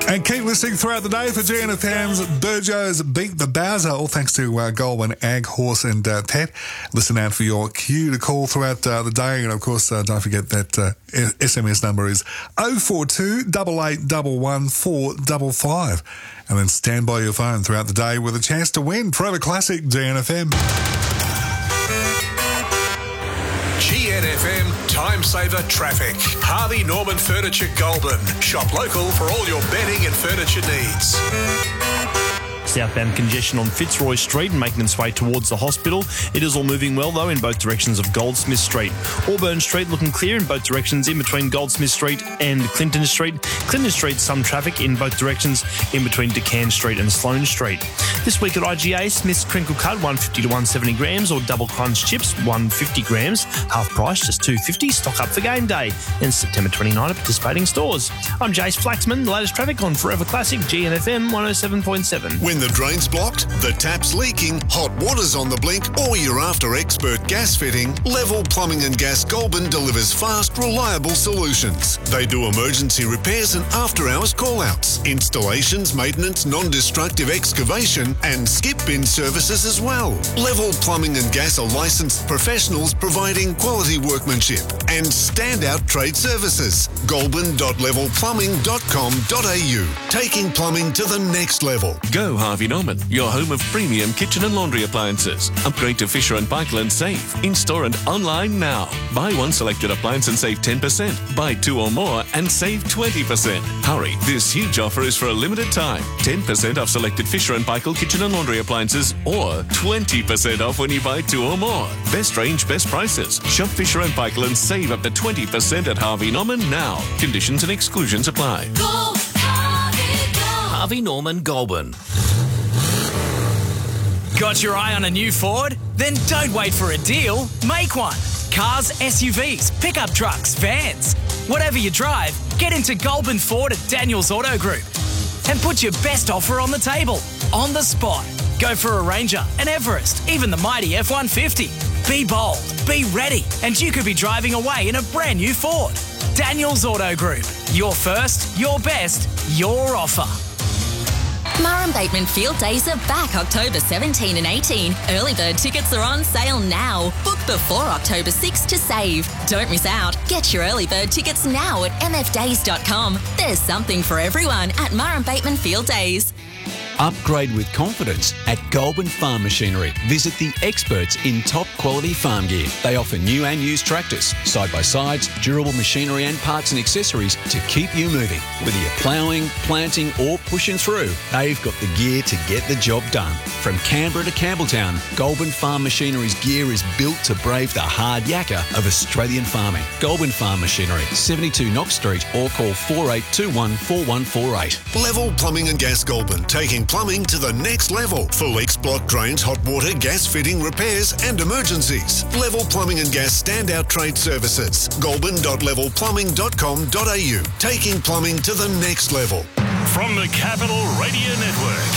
And keep listening throughout the day for GNFM's Burjo's Beat the Bowser, all thanks to Goulburn Ag, Horse and Tet. Listen out for your cue to call throughout the day. And, of course, don't forget that SMS number is 042 8811 455. And then stand by your phone throughout the day with a chance to win Forever Classic GNFM. GNFM Time Saver Traffic. Harvey Norman Furniture Goulburn. Shop local for all your bedding and furniture needs. Southbound congestion on Fitzroy Street and making its way towards the hospital. It is all moving well, though, in both directions of Goldsmith Street. Auburn Street looking clear in both directions in between Goldsmith Street and Clinton Street. Clinton Street, some traffic in both directions in between Decan Street and Sloane Street. This week at IGA, Smith's Crinkle Cut, 150 to 170 grams, or Double Crunch Chips, 150 grams. Half price, just $2.50. Stock up for game day. And September 29 at participating stores. I'm Jace Flaxman. The latest traffic on Forever Classic, GNFM 107.7. When the drain's blocked, the tap's leaking, hot water's on the blink, or you're after expert gas fitting, Level Plumbing and Gas Goulburn delivers fast, reliable solutions. They do emergency repairs and after-hours call-outs, installations, maintenance, non-destructive excavation, and skip bin services as well. Level Plumbing and Gas are licensed professionals providing quality workmanship and standout trade services. Goulburn.levelplumbing.com.au, taking plumbing to the next level. Go Harvey Norman, your home of premium kitchen and laundry appliances. Upgrade to Fisher & Paykel and save. In-store and online now. Buy one selected appliance and save 10%. Buy two or more and save 20%. Hurry, this huge offer is for a limited time. 10% off selected Fisher & Paykel kitchen and laundry appliances, or 20% off when you buy two or more. Best range, best prices. Shop Fisher & Paykel and save up to 20% at Harvey Norman now. Conditions and exclusions apply. Go, Harvey, go. Harvey Norman Goulburn. Got your eye on a new Ford? Then don't wait for a deal, make one. Cars, SUVs, pickup trucks, vans. Whatever you drive, get into Goulburn Ford at Daniels Auto Group and put your best offer on the table, on the spot. Go for a Ranger, an Everest, even the mighty F-150. Be bold, be ready, and you could be driving away in a brand new Ford. Daniels Auto Group. Your first, your best, your offer. Murrum Bateman Field Days are back October 17 and 18. Early bird tickets are on sale now. Book before October 6 to save. Don't miss out. Get your early bird tickets now at mfdays.com. There's something for everyone at Murrum Bateman Field Days. Upgrade with confidence at Goulburn Farm Machinery. Visit the experts in top quality farm gear. They offer new and used tractors, side-by-sides, durable machinery and parts and accessories to keep you moving. Whether you're ploughing, planting or pushing through, they've got the gear to get the job done. From Canberra to Campbelltown, Goulburn Farm Machinery's gear is built to brave the hard yakka of Australian farming. Goulburn Farm Machinery, 72 Knox Street, or call 4821 4148. Level Plumbing and Gas Goulburn, taking plumbing to the next level. For leaks, block drains, hot water, gas fitting, repairs and emergencies. Level Plumbing and Gas standout trade services. Goulburn.levelplumbing.com.au, taking plumbing to the next level. From the Capital Radio Network.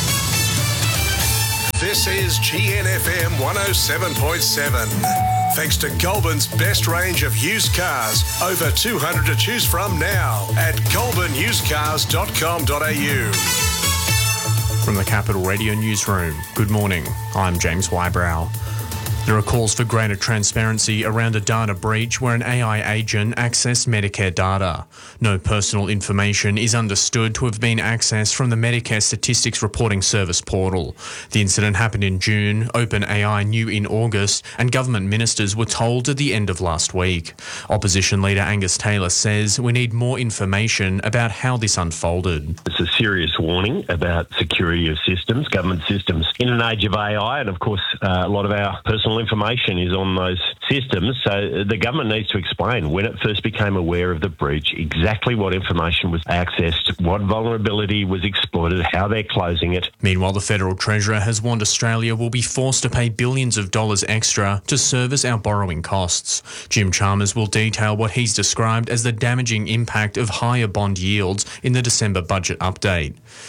This is GNFM 107.7. Thanks to Goulburn's best range of used cars. Over 200 to choose from now at goulburnusedcars.com.au. From the Capital Radio Newsroom, good morning. I'm James Wybrow. There are calls for greater transparency around a data breach where an AI agent accessed Medicare data. No personal information is understood to have been accessed from the Medicare Statistics Reporting Service portal. The incident happened in June, OpenAI knew in August, and government ministers were told at the end of last week. Opposition leader Angus Taylor says we need more information about how this unfolded. It's a serious warning about security of systems, government systems. In an age of AI, and of course a lot of our personal information is on those systems, so the government needs to explain when it first became aware of the breach, exactly what information was accessed, what vulnerability was exploited, how they're closing it. Meanwhile, the Federal Treasurer has warned Australia will be forced to pay billions of dollars extra to service our borrowing costs. Jim Chalmers will detail what he's described as the damaging impact of higher bond yields in the December budget update.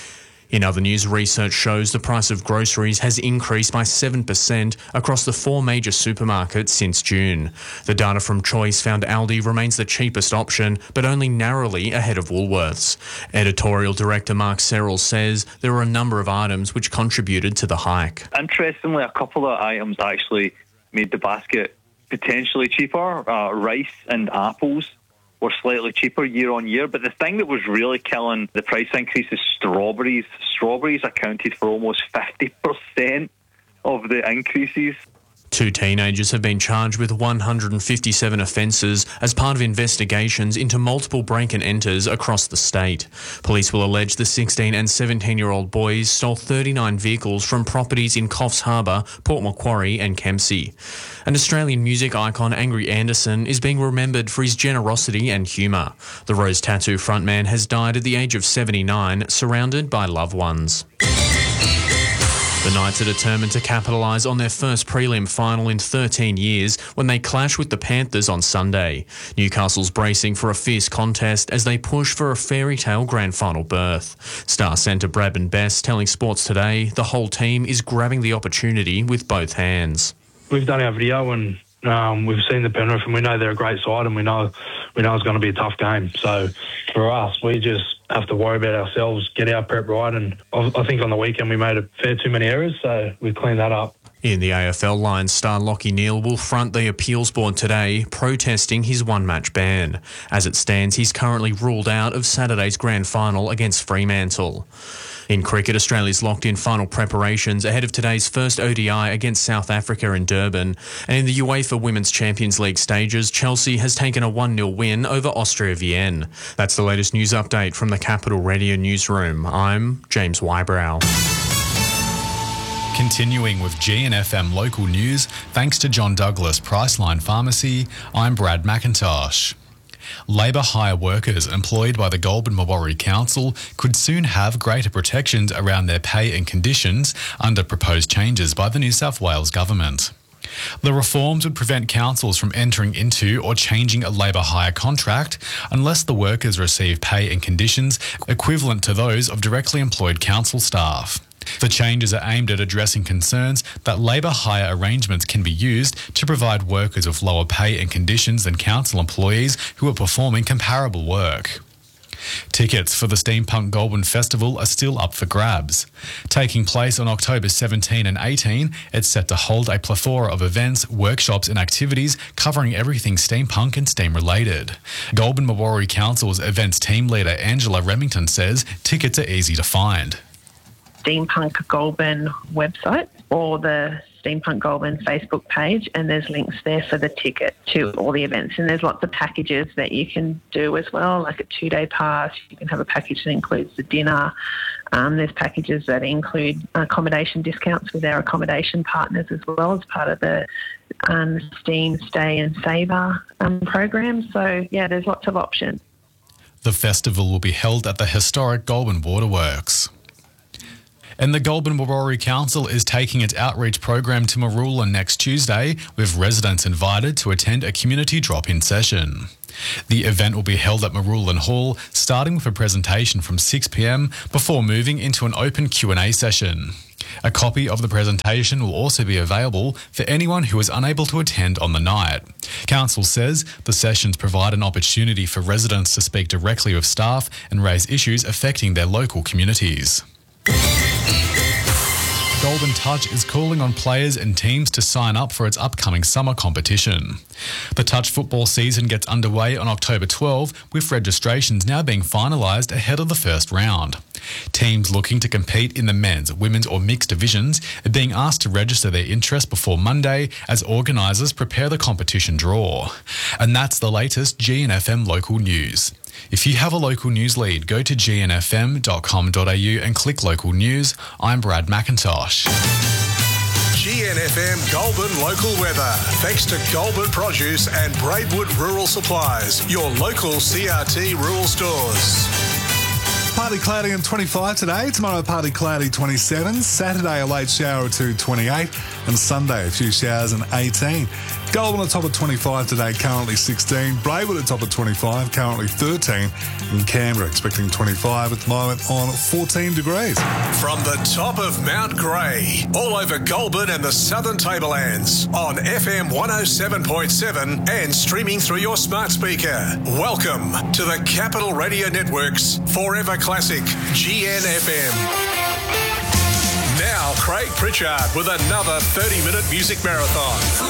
In other news, research shows the price of groceries has increased by 7% across the 4 major supermarkets since June. The data from Choice found Aldi remains the cheapest option, but only narrowly ahead of Woolworths. Editorial Director Mark Serrell says there were a number of items which contributed to the hike. Interestingly, a couple of items actually made the basket potentially cheaper. Rice and apples were slightly cheaper year on year, but the thing that was really killing the price increase is strawberries. Strawberries accounted for almost 50% of the increases. 2 teenagers have been charged with 157 offences as part of investigations into multiple break and enters across the state. Police will allege the 16 and 17-year-old boys stole 39 vehicles from properties in Coffs Harbour, Port Macquarie and Kempsey. An Australian music icon, Angry Anderson, is being remembered for his generosity and humour. The Rose Tattoo frontman has died at the age of 79, surrounded by loved ones. The Knights are determined to capitalise on their first prelim final in 13 years when they clash with the Panthers on Sunday. Newcastle's bracing for a fierce contest as they push for a fairy tale grand final berth. Star centre Bradman Best telling Sports Today the whole team is grabbing the opportunity with both hands. We've done our video and we've seen the Penrith and we know they're a great side and we know it's going to be a tough game. So for us, we just have to worry about ourselves, get our prep right, and I think on the weekend we made a fair too many errors, so we cleaned that up. In the AFL, Lions star Lachie Neale will front the appeals board today, protesting his one-match ban. As it stands, he's currently ruled out of Saturday's grand final against Fremantle. In cricket, Australia's locked in final preparations ahead of today's first ODI against South Africa in Durban. And in the UEFA Women's Champions League stages, Chelsea has taken a 1-0 win over Austria Vienna. That's the latest news update from the Capital Radio newsroom. I'm James Wybrow. Continuing with GNFM local news, thanks to John Douglas Priceline Pharmacy, I'm Brad McIntosh. Labour hire workers employed by the Goulburn-Mawarri Council could soon have greater protections around their pay and conditions under proposed changes by the New South Wales Government. The reforms would prevent councils from entering into or changing a labour hire contract unless the workers receive pay and conditions equivalent to those of directly employed council staff. The changes are aimed at addressing concerns that labour hire arrangements can be used to provide workers with lower pay and conditions than council employees who are performing comparable work. Tickets for the Steampunk Goulburn Festival are still up for grabs. Taking place on October 17 and 18, it's set to hold a plethora of events, workshops and activities covering everything steampunk and steam related. Goulburn-Mawarri Council's events team leader Angela Remington says tickets are easy to find. Steampunk Goulburn website or the Steampunk Goulburn Facebook page, and there's links there for the ticket to all the events. And there's lots of packages that you can do as well, like a 2-day pass. You can have a package that includes the dinner. There's packages that include accommodation discounts with our accommodation partners as well as part of the Steam Stay and Saver program. So, yeah, there's lots of options. The festival will be held at the historic Goulburn Waterworks. And the Goulburn-Mawarri Council is taking its outreach program to Marulan next Tuesday, with residents invited to attend a community drop-in session. The event will be held at Marulan Hall, starting with a presentation from 6 p.m. before moving into an open Q&A session. A copy of the presentation will also be available for anyone who is unable to attend on the night. Council says the sessions provide an opportunity for residents to speak directly with staff and raise issues affecting their local communities. Goulburn Touch is calling on players and teams to sign up for its upcoming summer competition. The Touch football season gets underway on October 12, with registrations now being finalised ahead of the first round. Teams looking to compete in the men's, women's or mixed divisions are being asked to register their interest before Monday as organisers prepare the competition draw. And that's the latest GNFM local news. If you have a local news lead, go to gnfm.com.au and click local news. I'm Brad McIntosh. GNFM Goulburn local weather. Thanks to Goulburn Produce and Braidwood Rural Supplies, your local CRT rural stores. Partly cloudy and 25 today. Tomorrow, partly cloudy 27. Saturday, a late shower or two, 28. And Sunday, a few showers and 18. Goulburn at top of 25 today, currently 16. Braidwood at top of 25, currently 13. And Canberra expecting 25 at the moment on 14 degrees. From the top of Mount Grey, all over Goulburn and the Southern Tablelands, on FM 107.7 and streaming through your smart speaker. Welcome to the Capital Radio Network's Forever Classic GNFM. Now, Craig Pritchard with another 30-minute music marathon.